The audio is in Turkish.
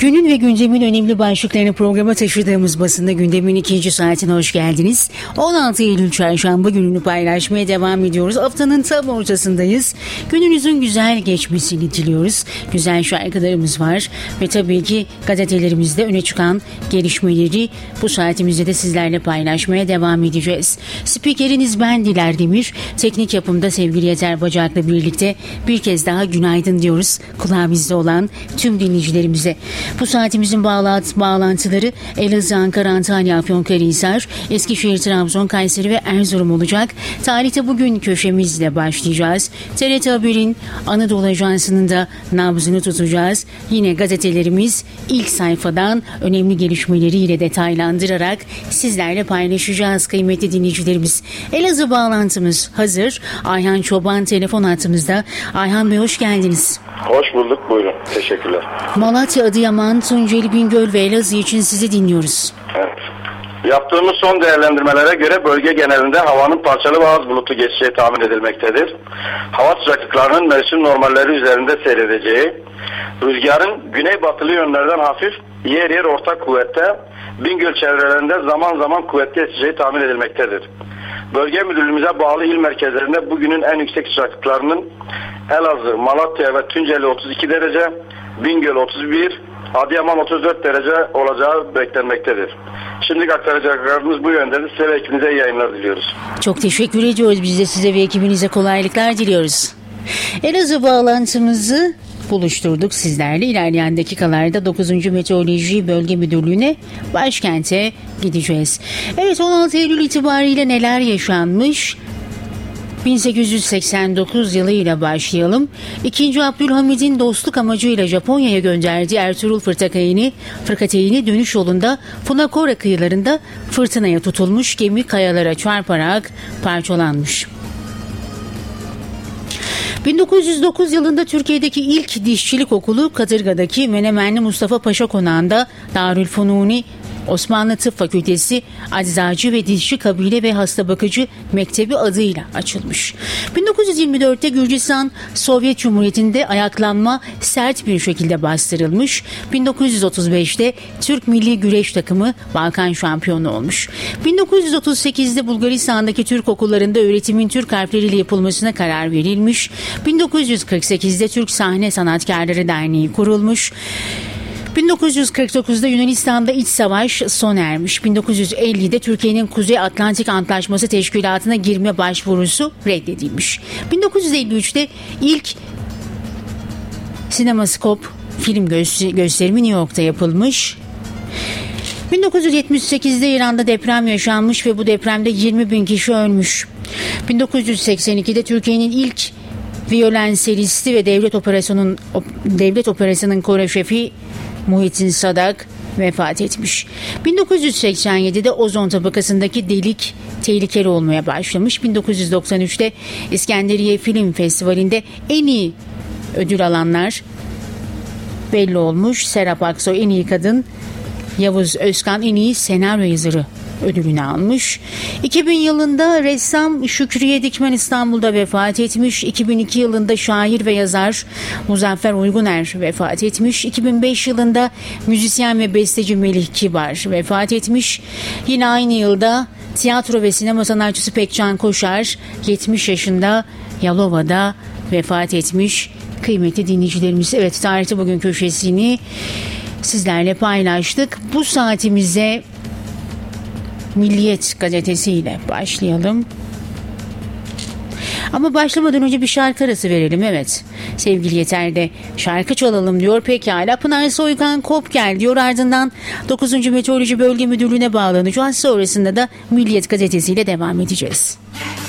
Günün ve gündemin önemli başlıklarını programa taşıdığımız basında gündemin ikinci saatine hoş geldiniz. 16 Eylül Çarşamba gününü paylaşmaya devam ediyoruz. Haftanın tam ortasındayız. Gününüzün güzel geçmesini diliyoruz. Güzel şarkılarımız var ve tabii ki gazetelerimizde öne çıkan gelişmeleri bu saatimizde de sizlerle paylaşmaya devam edeceğiz. Spikeriniz ben Diler Demir. Teknik yapımda sevgili Yeter Bacak'la birlikte bir kez daha günaydın diyoruz kulağımızda olan tüm dinleyicilerimize. Bu saatimizin bağlantıları Elazığ, Ankara, Antalya, Afyonkarahisar, Eskişehir, Trabzon, Kayseri ve Erzurum olacak. Tarihte bugün köşemizle başlayacağız. TRT Haber'in Anadolu Ajansı'nın da nabzını tutacağız. Yine gazetelerimiz ilk sayfadan önemli gelişmeleriyle detaylandırarak sizlerle paylaşacağız kıymetli dinleyicilerimiz. Elazığ bağlantımız hazır. Ayhan Çoban telefon hattımızda. Ayhan Bey hoş geldiniz. Hoş bulduk, buyurun. Teşekkürler. Malatya, Adıyaman, Tunceli, Bingöl ve Elazığ için sizi dinliyoruz. Evet. Yaptığımız son değerlendirmelere göre bölge genelinde havanın parçalı ve az bulutlu geçeceği tahmin edilmektedir. Hava sıcaklıklarının mevsim normalleri üzerinde seyredeceği, rüzgarın güneybatılı yönlerden hafif, yer yer orta kuvvette, Bingöl çevrelerinde zaman zaman kuvvetli eseceği tahmin edilmektedir. Bölge müdürlüğümüze bağlı il merkezlerinde bugünün en yüksek sıcaklıklarının Elazığ, Malatya ve Tunceli 32 derece, Bingöl 31, Adıyaman 34 derece olacağı beklenmektedir. Şimdi aktaracaklarımız bu yöndedir. Size ve ekibinize iyi yayınlar diliyoruz. Çok teşekkür ediyoruz. Biz de size ve ekibinize kolaylıklar diliyoruz. Elazığ bağlantımızı buluşturduk sizlerle. İlerleyen dakikalarda 9. Meteoroloji Bölge Müdürlüğü'ne, başkente gideceğiz. Evet, 16 Eylül itibariyle neler yaşanmış? 1889 yılıyla başlayalım. 2. Abdülhamid'in dostluk amacıyla Japonya'ya gönderdiği Ertuğrul Fırkateyni dönüş yolunda Funakora kıyılarında fırtınaya tutulmuş, gemi kayalara çarparak parçalanmış. 1909 yılında Türkiye'deki ilk dişçilik okulu Kadırga'daki Menemenli Mustafa Paşa Konağı'nda Darülfünuni Osmanlı Tıp Fakültesi Eczacı ve Dişçi Kabile ve Hasta Bakıcı Mektebi adıyla açılmış. 1924'te Gürcistan Sovyet Cumhuriyeti'nde ayaklanma sert bir şekilde bastırılmış. 1935'te Türk Milli Güreş Takımı Balkan şampiyonu olmuş. 1938'de Bulgaristan'daki Türk okullarında öğretimin Türk harfleriyle yapılmasına karar verilmiş. 1948'de Türk Sahne Sanatkarları Derneği kurulmuş. 1949'da Yunanistan'da iç savaş sona ermiş. 1950'de Türkiye'nin Kuzey Atlantik Antlaşması Teşkilatı'na girme başvurusu reddedilmiş. 1953'te ilk sinemaskop film gösterimi New York'ta yapılmış. 1978'de İran'da deprem yaşanmış ve bu depremde 20 bin kişi ölmüş. 1982'de Türkiye'nin ilk viyolonselisti ve devlet operasyonunun koro şefi Muhittin Sadak vefat etmiş. 1987'de ozon tabakasındaki delik tehlikeli olmaya başlamış. 1993'te İskenderiye Film Festivali'nde en iyi ödül alanlar belli olmuş. Serap Aksoy en iyi kadın, Yavuz Özkan en iyi senaryo yazarı ödülünü almış. 2000 yılında ressam Şükriye Dikmen İstanbul'da vefat etmiş. 2002 yılında şair ve yazar Muzaffer Uyguner vefat etmiş. 2005 yılında müzisyen ve besteci Melih Kibar vefat etmiş. Yine aynı yılda tiyatro ve sinema sanatçısı Pekcan Koşar 70 yaşında Yalova'da vefat etmiş. Kıymetli dinleyicilerimiz, evet, tarihte bugün köşesini sizlerle paylaştık. Bu saatimize Milliyet gazetesiyle başlayalım. Ama başlamadan önce bir şarkı arası verelim. Evet, sevgili Yeter'de şarkı çalalım diyor. Pekala, Pınar Soykan Kop gel diyor. Ardından 9. Meteoroloji Bölge Müdürlüğü'ne bağlanacağız. Sonrasında da Milliyet gazetesiyle devam edeceğiz.